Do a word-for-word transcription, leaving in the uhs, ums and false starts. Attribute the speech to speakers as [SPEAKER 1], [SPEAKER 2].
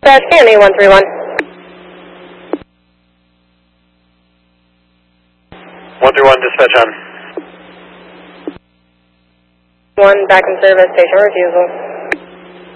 [SPEAKER 1] Dispatch, K N A one three one.
[SPEAKER 2] one three one, dispatch on.
[SPEAKER 1] One back in service, station refusal.